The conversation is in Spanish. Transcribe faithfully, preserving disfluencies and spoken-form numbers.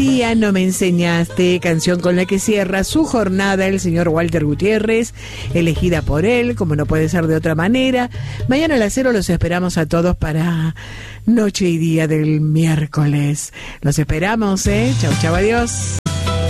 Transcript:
Día no me enseñaste, canción con la que cierra su jornada el señor Walter Gutiérrez, elegida por él, como no puede ser de otra manera. Mañana a las cero los esperamos a todos para noche y día del miércoles. Los esperamos, ¿eh? Chau, chau, adiós.